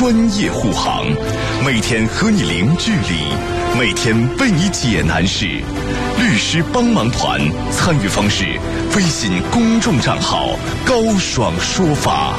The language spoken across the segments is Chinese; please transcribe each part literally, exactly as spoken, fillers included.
专业护航，每天和你零距离，每天为你解难事。律师帮忙团参与方式：微信公众账号高爽说法。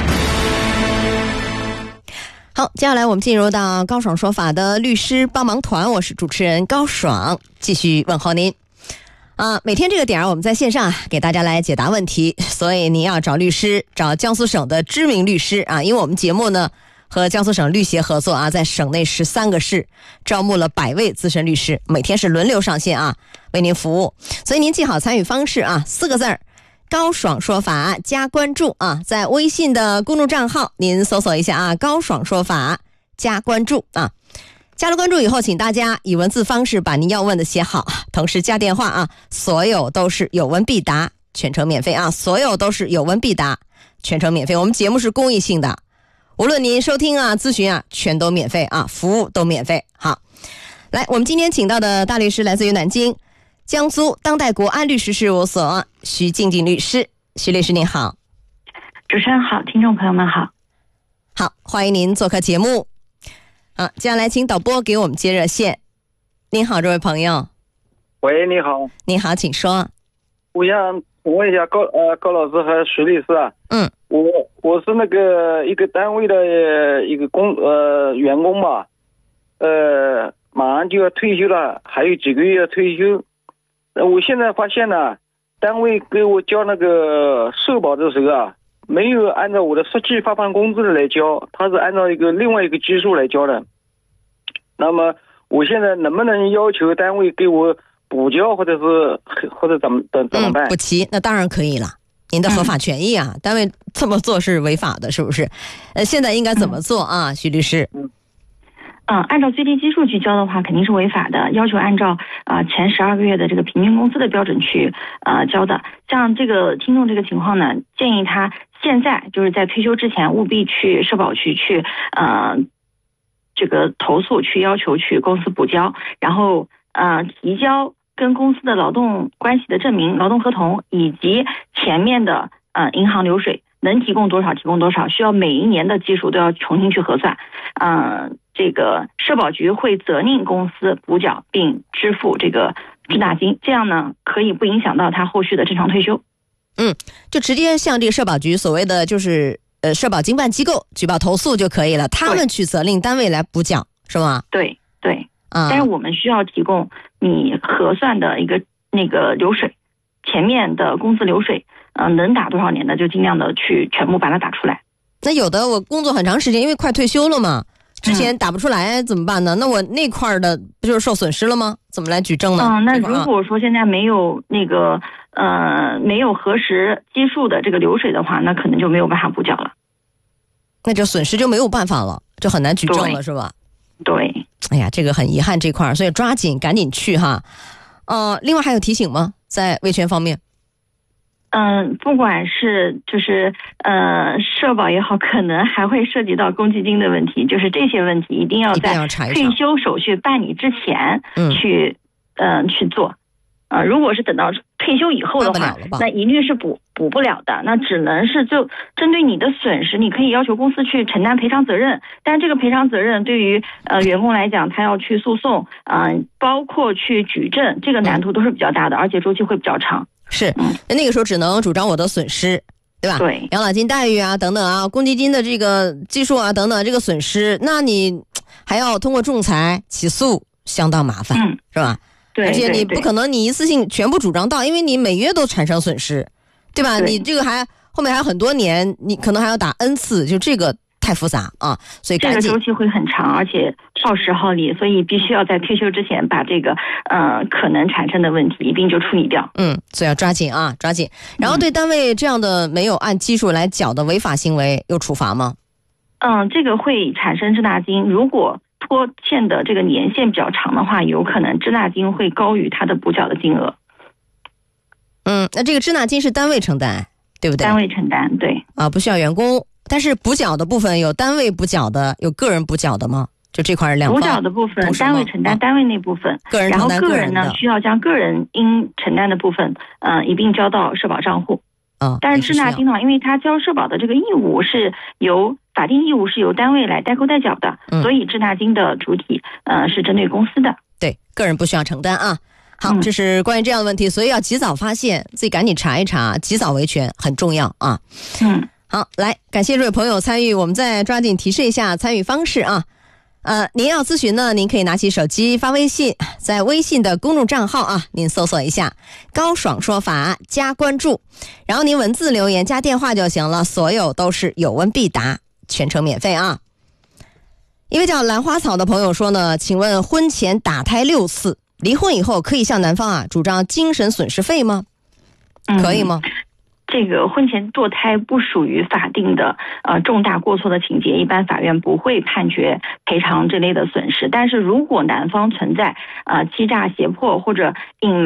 好，接下来我们进入到高爽说法的律师帮忙团，我是主持人高爽，继续问候您。啊，每天这个点儿我们在线上给大家来解答问题，所以您要找律师，找江苏省的知名律师啊，因为我们节目呢和江苏省律协合作啊，在省内十三个市招募了百位资深律师，每天是轮流上线啊，为您服务。所以您记好参与方式啊，四个字儿，高爽说法加关注啊，在微信的公众账号您搜索一下啊，高爽说法加关注啊。加了关注以后，请大家以文字方式把您要问的写好，同时加电话啊，所有都是有问必答，全程免费啊，所有都是有问必答，全程免费。我们节目是公益性的，无论您收听啊、咨询啊，全都免费啊，服务都免费。好，来，我们今天请到的大律师来自于南京江苏当代国安律师事务所徐静静律师。徐律师您好。 主持人好，听众朋友们好。 好，欢迎您做客节目。好，接下来请导播给我们接热线。您好，这位朋友。 喂，你好。 您好，请说。 我想问一下高呃高老师和徐律师啊。 嗯。 我我是那个一个单位的一个工呃员工嘛，呃马上就要退休了，还有几个月要退休。呃，我现在发现呢，单位给我交那个社保的时候啊，没有按照我的实际发放工资的来交，他是按照一个另外一个基数来交的。那么我现在能不能要求单位给我补交，或者是或者怎么怎怎么办？ 嗯，补齐那当然可以了，您的合法权益啊，嗯、单位这么做是违法的，是不是？呃，现在应该怎么做啊，嗯、徐律师？ 嗯。嗯，按照最低基数去交的话，肯定是违法的。要求按照啊、呃、前十二个月的这个平均工资的标准去呃交的。像这个听众这个情况呢，建议他现在就是在退休之前，务必去社保局去呃这个投诉，去要求去公司补交，然后呃提交跟公司的劳动关系的证明、劳动合同以及前面的呃银行流水。能提供多少提供多少，需要每一年的基数都要重新去核算。嗯、呃，这个社保局会责令公司补缴并支付这个滞纳金，这样呢可以不影响到他后续的正常退休。 嗯，就直接向这个社保局所谓的就是呃社保经办机构举报投诉就可以了，他们去责令单位来补缴，是吗？ 对对， 啊， 但是我们需要提供你核算的一个那个流水，前面的工资流水。嗯、呃，能打多少年的就尽量的去全部把它打出来。 那有的我工作很长时间，因为快退休了嘛，之前打不出来怎么办呢？嗯、那我那块的不就是受损失了吗？怎么来举证呢？ 嗯，那如果说现在没有那个呃没有核实基数的这个流水的话，那可能就没有办法补缴了。 那这损失就没有办法了，就很难举证了，是吧？ 对。 哎呀，这个很遗憾这块，所以抓紧赶紧去哈。呃，另外还有提醒吗？在维权方面？ 嗯，不管是就是呃社保也好，可能还会涉及到公积金的问题，就是这些问题一定要在退休手续办理之前去嗯、呃、去做。呃，如果是等到退休以后的话，那一律是补补不了的，那只能是就针对你的损失，你可以要求公司去承担赔偿责任，但这个赔偿责任对于呃员工来讲，他要去诉讼，嗯、呃，包括去举证，这个难度都是比较大的，而且周期会比较长。 是，那个时候只能主张我的损失，对吧？ 对， 养老金待遇啊，等等啊，公积金的这个基数啊，等等，这个损失，那你还要通过仲裁起诉，相当麻烦，嗯、是吧？ 对， 而且你不可能你一次性全部主张到，因为你每月都产生损失，对吧？ 对， 你这个还后面还有很多年，你可能还要打 N 次，就这个太复杂啊，所以赶紧这个周期会很长，而且耗时耗力，所以必须要在退休之前把这个呃可能产生的问题一并就处理掉。 嗯，所以要抓紧啊，抓紧。然后对单位这样的没有按基数来缴的违法行为有处罚吗？ 嗯，这个会产生滞纳金，如果拖欠的这个年限比较长的话，有可能滞纳金会高于他的补缴的金额。 嗯，那这个滞纳金是单位承担，对不对？ 单位承担，对。 啊，不需要员工。但是补缴的部分有单位补缴的，有个人补缴的吗？就这块两方。 补缴的部分单位承担单位那部分， 个人承担个人的。 然后个人呢需要将个人应承担的部分，嗯、呃，一并交到社保账户。 啊。 但是滞纳金的话，因为他交社保的这个义务是由法定义务是由单位来代扣代缴的，嗯、所以滞纳金的主体呃是针对公司的， 对个人不需要承担啊。好， 嗯、 这是关于这样的问题，所以要及早发现，自己赶紧查一查，及早维权很重要啊。 嗯， 好，来感谢这位朋友参与，我们再抓紧提示一下参与方式啊。呃，您要咨询呢，您可以拿起手机发微信，在微信的公众账号啊，您搜索一下高爽说法加关注，然后您文字留言加电话就行了，所有都是有问必答，全程免费啊。一位叫兰花草的朋友说呢，请问婚前打胎六次，离婚以后可以向男方啊主张精神损失费吗？ 嗯、 可以吗？ 这个婚前堕胎不属于法定的呃重大过错的情节，一般法院不会判决赔偿这类的损失。但是如果男方存在呃欺诈、胁迫或者隐